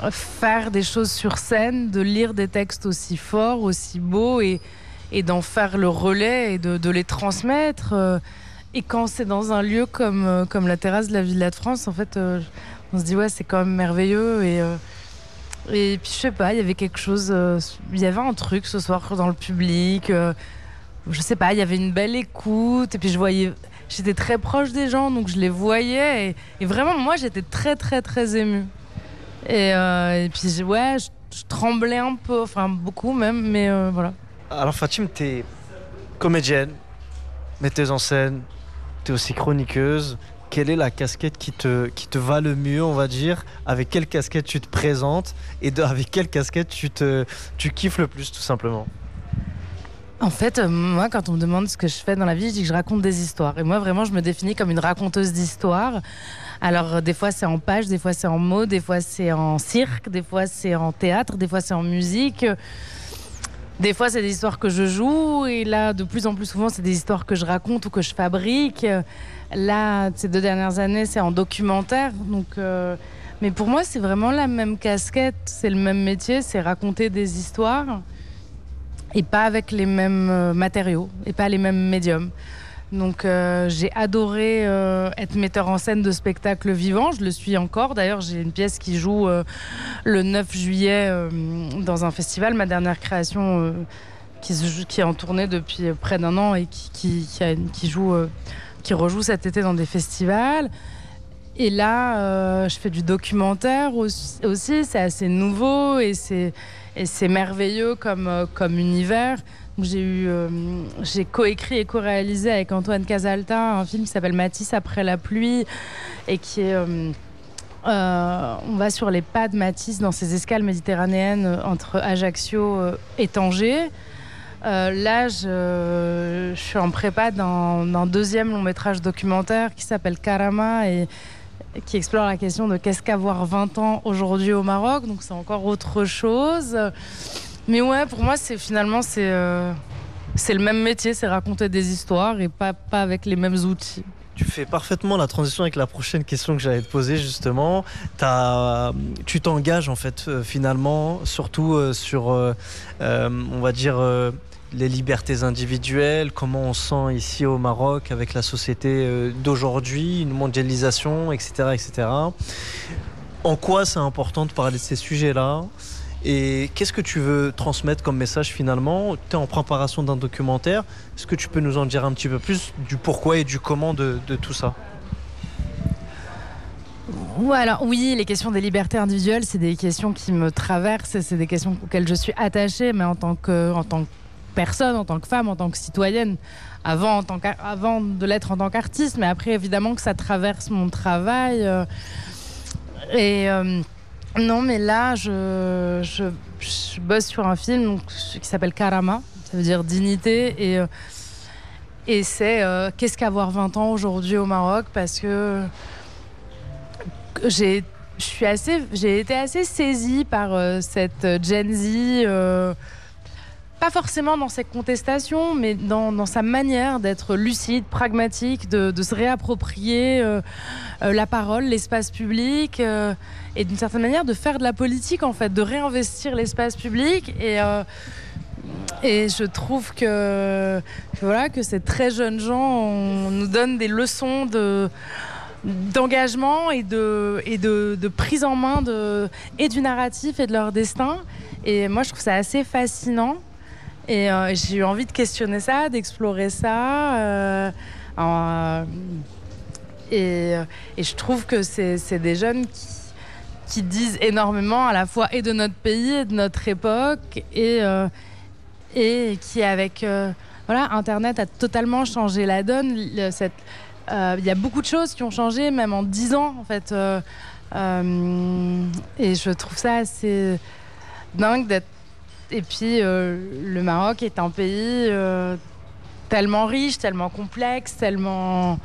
faire des choses sur scène, de lire des textes aussi forts, aussi beaux et d'en faire le relais et de les transmettre. Et quand c'est dans un lieu comme la terrasse de la Villa de France, en fait, on se dit ouais, c'est quand même merveilleux. Et puis je sais pas, il y avait quelque chose, il y avait un truc ce soir dans le public. Je sais pas, il y avait une belle écoute. Et puis j'étais très proche des gens, donc je les voyais. Et vraiment, moi, j'étais très, très, très émue. Et puis ouais, je tremblais un peu, enfin beaucoup même, mais voilà. Alors Fatim, t'es comédienne, metteuse en scène, t'es aussi chroniqueuse. Quelle est la casquette qui te va le mieux, on va dire? Avec quelle casquette tu te présentes? Et avec quelle casquette tu kiffes le plus, tout simplement? En fait, moi, quand on me demande ce que je fais dans la vie, je dis que je raconte des histoires. Et moi, vraiment, je me définis comme une raconteuse d'histoires. Alors, des fois, c'est en page, des fois, c'est en mots, des fois, c'est en cirque, des fois, c'est en théâtre, des fois, c'est en musique. Des fois, c'est des histoires que je joue. Et là, de plus en plus souvent, c'est des histoires que je raconte ou que je fabrique. Là, ces 2 dernières années, c'est en documentaire. Donc, mais pour moi, c'est vraiment la même casquette. C'est le même métier, c'est raconter des histoires. Et pas avec les mêmes matériaux, et pas les mêmes médiums. Donc j'ai adoré être metteur en scène de spectacles vivants, je le suis encore. D'ailleurs, j'ai une pièce qui joue le 9 juillet dans un festival, ma dernière création qui est en tournée depuis près d'1 an et qui rejoue cet été dans des festivals. Et là, je fais du documentaire aussi, c'est assez nouveau et c'est merveilleux comme univers. J'ai coécrit et co-réalisé avec Antoine Casalta un film qui s'appelle Matisse après la pluie et qui est... on va sur les pas de Matisse dans ses escales méditerranéennes entre Ajaccio et Tanger. Là, je suis en prépa d'un 2e long métrage documentaire qui s'appelle Karama et qui explore la question de qu'est-ce qu'avoir 20 ans aujourd'hui au Maroc. Donc c'est encore autre chose. Mais ouais, pour moi, c'est le même métier, c'est raconter des histoires et pas avec les mêmes outils. Tu fais parfaitement la transition avec la prochaine question que j'allais te poser justement. Tu t'engages en fait finalement, surtout sur, on va dire, les libertés individuelles, comment on se sent ici au Maroc avec la société d'aujourd'hui, une mondialisation, etc., etc. En quoi c'est important de parler de ces sujets-là? Et qu'est-ce que tu veux transmettre comme message finalement? Tu es en préparation d'un documentaire. Est-ce que tu peux nous en dire un petit peu plus du pourquoi et du comment de tout ça? Alors, oui, les questions des libertés individuelles, c'est des questions qui me traversent, c'est des questions auxquelles je suis attachée, mais en tant que personne, en tant que femme, en tant que citoyenne, avant de l'être en tant qu'artiste, mais après évidemment que ça traverse mon travail. Non, mais là, je bosse sur un film qui s'appelle Karama, ça veut dire dignité, et c'est qu'est-ce qu'avoir 20 ans aujourd'hui au Maroc, parce que j'ai été assez saisie par cette Gen Z, pas forcément dans ses contestations, mais dans sa manière d'être lucide, pragmatique, de se réapproprier la parole, l'espace public, et d'une certaine manière de faire de la politique, en fait, de réinvestir l'espace public. Et je trouve que ces très jeunes gens nous donnent des leçons d'engagement et de prise en main et du narratif et de leur destin. Et moi, je trouve ça assez fascinant. Et j'ai eu envie de questionner ça, d'explorer ça. Et je trouve que c'est des jeunes qui disent énormément à la fois et de notre pays et de notre époque. Et qui, avec Internet, a totalement changé la donne. Il y a beaucoup de choses qui ont changé, même en 10 ans, en fait. Et je trouve ça assez dingue d'être... Et puis, le Maroc est un pays tellement riche, tellement complexe, tellement...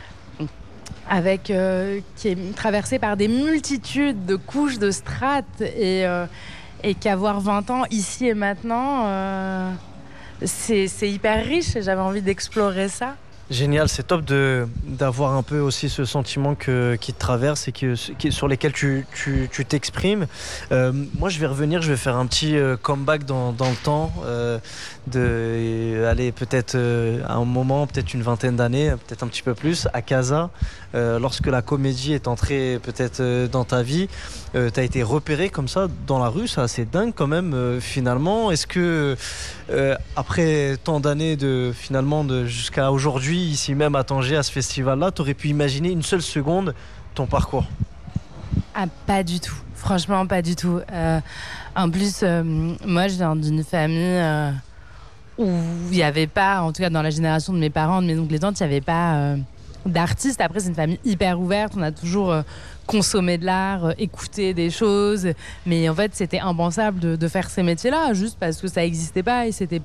qui est traversé par des multitudes de couches, de strates, et qu'avoir 20 ans, ici et maintenant, c'est hyper riche, et j'avais envie d'explorer ça. Génial, c'est top d'avoir un peu aussi ce sentiment qui te traverse et sur lesquels tu t'exprimes. Moi, je vais revenir, je vais faire un petit comeback dans le temps, aller peut-être à un moment, peut-être une vingtaine d'années, peut-être un petit peu plus, à Casa, lorsque la comédie est entrée peut-être dans ta vie. Tu as été repéré comme ça dans la rue, c'est assez dingue quand même finalement. Est-ce que après tant d'années jusqu'à aujourd'hui, ici même à Tanger, à ce festival-là, tu aurais pu imaginer une seule seconde ton parcours? Ah, pas du tout. Franchement, pas du tout. En plus, moi, je viens d'une famille où il n'y avait pas, en tout cas dans la génération de mes parents, de mes oncles et tantes, il n'y avait pas d'artistes. Après, c'est une famille hyper ouverte. On a toujours consommé de l'art, écouté des choses. Mais en fait, c'était impensable de faire ces métiers-là, juste parce que ça n'existait pas. Et c'était...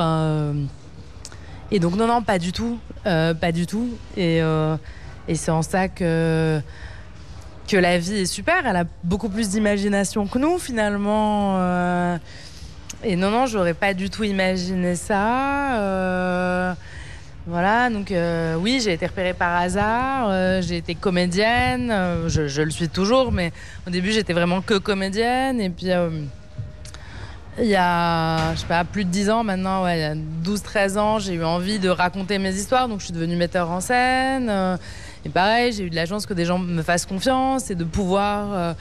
Et donc non, pas du tout, pas du tout. Et c'est en ça que la vie est super. Elle a beaucoup plus d'imagination que nous finalement. Et non, j'aurais pas du tout imaginé ça. Voilà, donc oui, j'ai été repérée par hasard. J'ai été comédienne. Je le suis toujours, mais au début j'étais vraiment que comédienne. Et puis il y a, je sais pas, plus de 10 ans maintenant, il y a 12-13 ans, j'ai eu envie de raconter mes histoires, donc je suis devenue metteur en scène. Et pareil, j'ai eu de la chance que des gens me fassent confiance et de pouvoir,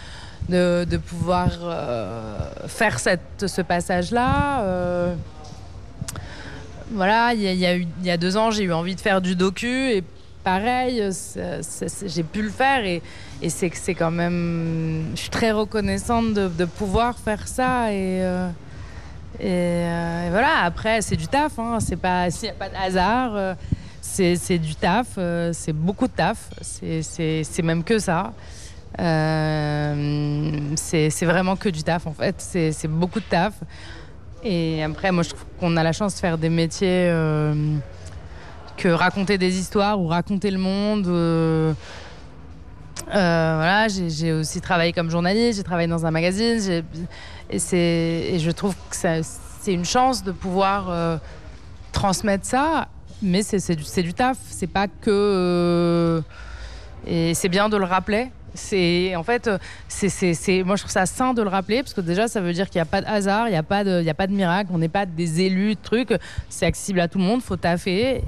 faire ce passage-là. Voilà, il y a 2 ans, j'ai eu envie de faire du docu et pareil, j'ai pu le faire et c'est quand même... Je suis très reconnaissante de pouvoir faire ça et voilà, après c'est du taf, hein, s'il n'y a pas de hasard, c'est du taf, c'est beaucoup de taf, c'est même que ça. C'est vraiment que du taf en fait, c'est beaucoup de taf. Et après, moi je trouve qu'on a la chance de faire des métiers... que raconter des histoires ou raconter le monde. Voilà, j'ai aussi travaillé comme journaliste, j'ai travaillé dans un magazine, et je trouve que c'est une chance de pouvoir transmettre ça, mais c'est du taf, c'est pas que... et c'est bien de le rappeler. En fait, moi je trouve ça sain de le rappeler parce que déjà ça veut dire qu'il n'y a pas de hasard, il n'y a pas de miracle, on n'est pas des élus de trucs, c'est accessible à tout le monde, faut taffer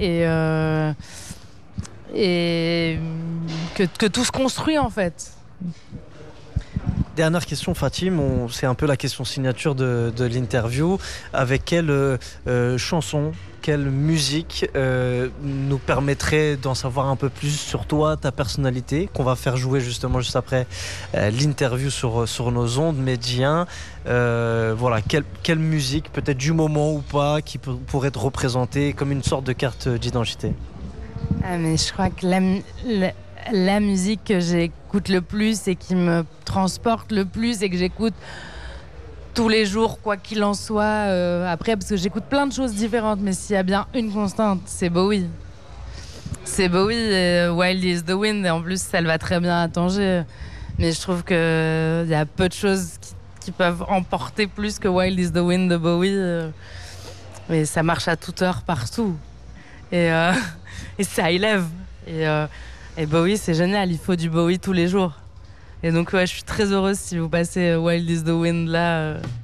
et que tout se construit en fait. Dernière question, Fatim, c'est un peu la question signature de l'interview. Avec quelle chanson, quelle musique nous permettrait d'en savoir un peu plus sur toi, ta personnalité, qu'on va faire jouer justement juste après l'interview sur nos ondes médias. Voilà, quelle musique, peut-être du moment ou pas, qui pourrait te représenter comme une sorte de carte d'identité? Ah, mais je crois que la musique que j'écoute le plus et qui me transporte le plus et que j'écoute tous les jours, quoi qu'il en soit, après, parce que j'écoute plein de choses différentes, mais s'il y a bien une constante, c'est Bowie. C'est Bowie et Wild is the Wind, et en plus, elle va très bien à Tanger. Mais je trouve qu'il y a peu de choses qui peuvent emporter plus que Wild is the Wind de Bowie. Mais ça marche à toute heure, partout. Et ça élève. Et Bowie, c'est génial, il faut du Bowie tous les jours. Et donc, ouais, je suis très heureuse si vous passez Wild is the Wind là.